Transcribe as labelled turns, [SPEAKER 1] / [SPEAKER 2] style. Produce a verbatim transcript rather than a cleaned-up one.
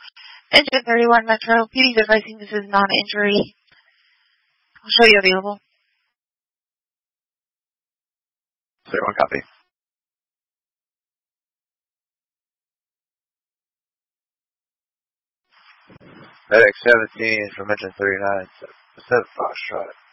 [SPEAKER 1] Engine thirty-one Metro, P D's advising this is non-injury. I'll show you available.
[SPEAKER 2] thirty-one copy. FedEx seventeen from engine thirty-nine, seven Foxtrot.